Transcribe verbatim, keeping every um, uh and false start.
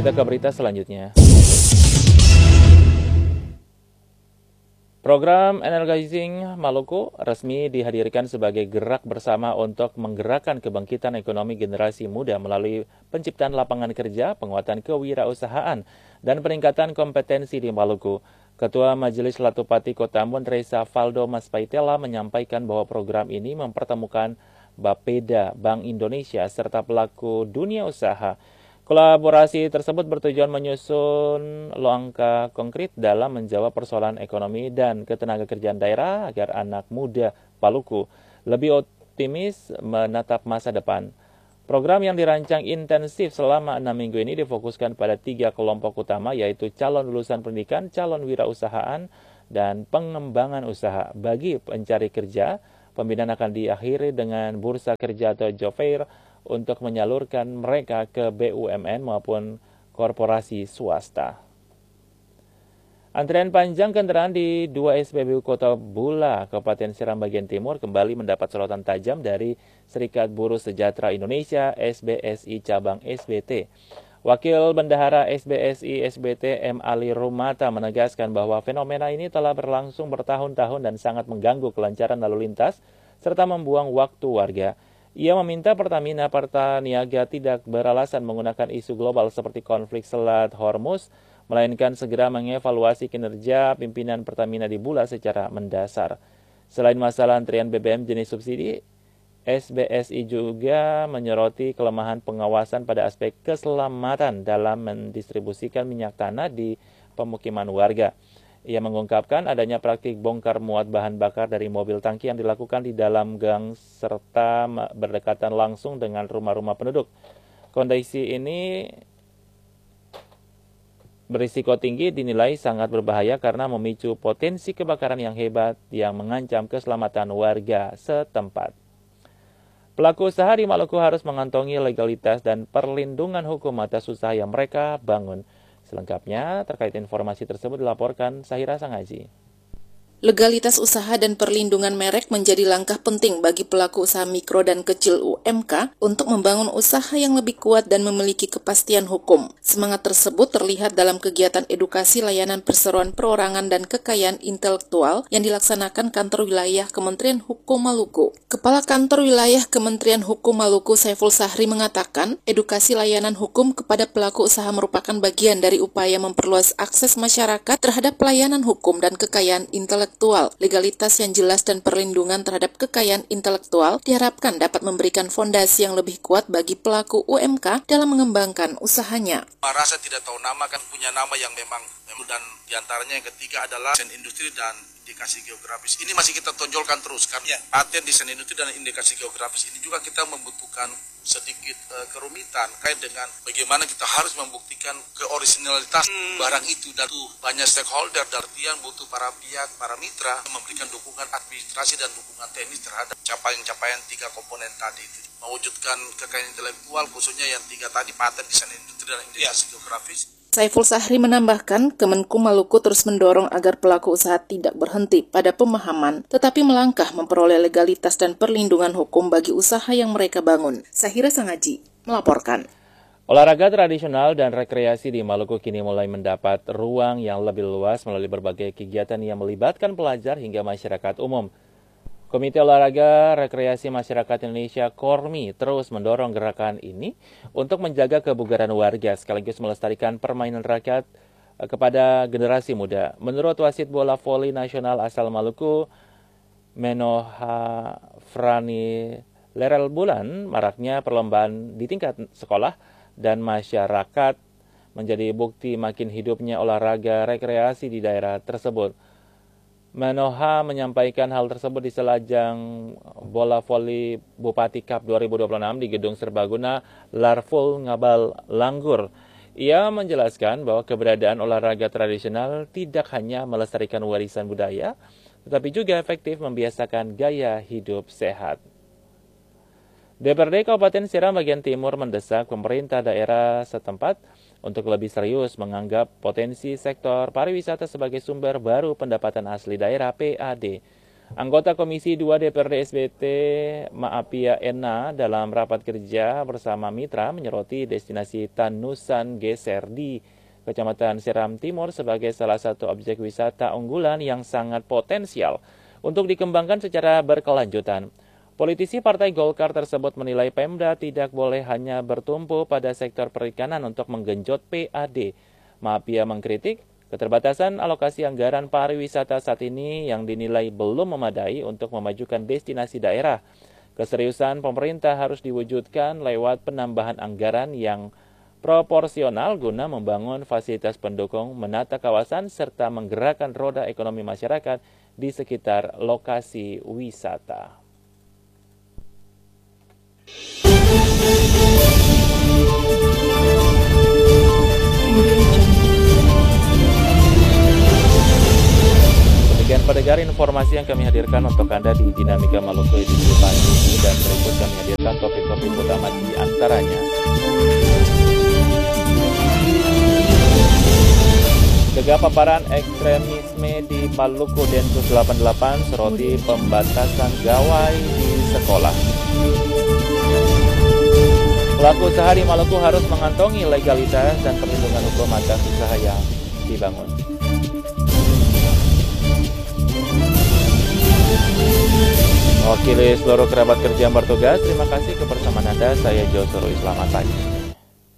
Kita ke berita selanjutnya. Program Energizing Maluku resmi dihadirkan sebagai gerak bersama untuk menggerakkan kebangkitan ekonomi generasi muda melalui penciptaan lapangan kerja, penguatan kewirausahaan, dan peningkatan kompetensi di Maluku. Ketua Majelis Latupati Kota Ambon, Reza Faldo Maspaitela, menyampaikan bahwa program ini mempertemukan Bapeda, Bank Indonesia, serta pelaku dunia usaha. Kolaborasi tersebut bertujuan menyusun langkah konkret dalam menjawab persoalan ekonomi dan ketenagakerjaan daerah agar anak muda Maluku lebih optimis menatap masa depan. Program yang dirancang intensif selama enam minggu ini difokuskan pada tiga kelompok utama, yaitu calon lulusan pendidikan, calon wirausahaan, dan pengembangan usaha. Bagi pencari kerja, pembinaan akan diakhiri dengan bursa kerja atau job fair untuk menyalurkan mereka ke B U M N maupun korporasi swasta. Antrian panjang kendaraan di dua S P B U Kota Bula, Kabupaten Seram bagian timur kembali mendapat sorotan tajam dari Serikat Buruh Sejahtera Indonesia S B S I cabang S B T. Wakil Bendahara S B S I S B T M. Ali Rumata menegaskan bahwa fenomena ini telah berlangsung bertahun-tahun dan sangat mengganggu kelancaran lalu lintas serta membuang waktu warga. Ia meminta Pertamina Pertaniaga tidak beralasan menggunakan isu global seperti konflik Selat Hormuz, melainkan segera mengevaluasi kinerja pimpinan Pertamina di Bula secara mendasar. Selain masalah antrian B B M jenis subsidi, S B S I juga menyoroti kelemahan pengawasan pada aspek keselamatan dalam mendistribusikan minyak tanah di pemukiman warga. Ia mengungkapkan adanya praktik bongkar muat bahan bakar dari mobil tangki yang dilakukan di dalam gang serta berdekatan langsung dengan rumah-rumah penduduk. Kondisi ini berisiko tinggi dinilai sangat berbahaya karena memicu potensi kebakaran yang hebat yang mengancam keselamatan warga setempat. Pelaku usaha di Maluku harus mengantongi legalitas dan perlindungan hukum atas usaha yang mereka bangun. Selengkapnya terkait informasi tersebut dilaporkan Sahira Sangaji. Legalitas usaha dan perlindungan merek menjadi langkah penting bagi pelaku usaha mikro dan kecil U M K untuk membangun usaha yang lebih kuat dan memiliki kepastian hukum. Semangat tersebut terlihat dalam kegiatan edukasi layanan perseroan perorangan dan kekayaan intelektual yang dilaksanakan Kantor Wilayah Kementerian Hukum Maluku. Kepala Kantor Wilayah Kementerian Hukum Maluku Saiful Sahri mengatakan, edukasi layanan hukum kepada pelaku usaha merupakan bagian dari upaya memperluas akses masyarakat terhadap pelayanan hukum dan kekayaan intelektual. Legalitas yang jelas dan perlindungan terhadap kekayaan intelektual diharapkan dapat memberikan fondasi yang lebih kuat bagi pelaku U M K dalam mengembangkan usahanya. Rasa tidak tahu nama kan punya nama yang memang, dan diantaranya yang ketiga adalah desain industri dan indikasi geografis. Ini masih kita tonjolkan terus karena ya, paten desain industri dan indikasi geografis ini juga kita membutuhkan sedikit uh, kerumitan kait dengan bagaimana kita harus membuktikan keoriginalitas hmm. barang itu, dan tuh banyak stakeholder, artian butuh para pihak, para mitra memberikan dukungan administrasi dan dukungan teknis terhadap capaian-capaian tiga komponen tadi itu, mewujudkan kekayaan intelektual khususnya yang tiga tadi, paten desain industri dan indikasi ya. geografis. Saiful Sahri menambahkan, Kemenku Maluku terus mendorong agar pelaku usaha tidak berhenti pada pemahaman, tetapi melangkah memperoleh legalitas dan perlindungan hukum bagi usaha yang mereka bangun. Sahira Sangaji melaporkan. Olahraga tradisional dan rekreasi di Maluku kini mulai mendapat ruang yang lebih luas melalui berbagai kegiatan yang melibatkan pelajar hingga masyarakat umum. Komite Olahraga Rekreasi Masyarakat Indonesia (KORMI) terus mendorong gerakan ini untuk menjaga kebugaran warga sekaligus melestarikan permainan rakyat kepada generasi muda. Menurut wasit bola voli nasional asal Maluku, Menoha Frani Lerel Bulan, maraknya perlombaan di tingkat sekolah dan masyarakat menjadi bukti makin hidupnya olahraga rekreasi di daerah tersebut. Manoha menyampaikan hal tersebut di selajang bola voli Bupati Cup dua ribu dua puluh enam di Gedung Serbaguna Larful Ngabal Langgur. Ia menjelaskan bahwa keberadaan olahraga tradisional tidak hanya melestarikan warisan budaya, tetapi juga efektif membiasakan gaya hidup sehat. D P R D Kabupaten Seram bagian timur mendesak pemerintah daerah setempat untuk lebih serius menganggap potensi sektor pariwisata sebagai sumber baru pendapatan asli daerah P A D. Anggota Komisi dua D P R D S B T Maapia Ena dalam rapat kerja bersama mitra menyoroti destinasi Tanusan Geser di Kecamatan Seram Timur sebagai salah satu objek wisata unggulan yang sangat potensial untuk dikembangkan secara berkelanjutan. Politisi Partai Golkar tersebut menilai Pemda tidak boleh hanya bertumpu pada sektor perikanan untuk menggenjot P A D. Maapia mengkritik keterbatasan alokasi anggaran pariwisata saat ini yang dinilai belum memadai untuk memajukan destinasi daerah. Keseriusan pemerintah harus diwujudkan lewat penambahan anggaran yang proporsional guna membangun fasilitas pendukung, menata kawasan, serta menggerakkan roda ekonomi masyarakat di sekitar lokasi wisata. Demikian pendengar informasi yang kami hadirkan untuk Anda di Dinamika Maluku edisi pagi ini, dan berikut kami hadirkan topik-topik utama di antaranya. Cegah paparan ekstremisme di Maluku Densus delapan puluh delapan soroti pembatasan gawai di sekolah. Pelaku usaha di Maluku harus mengantongi legalitas dan perlindungan hukum atas usaha yang dibangun. Mewakili seluruh kerabat kerja yang bertugas, terima kasih kebersamaan Anda. Saya Jo Surui, selamat pagi.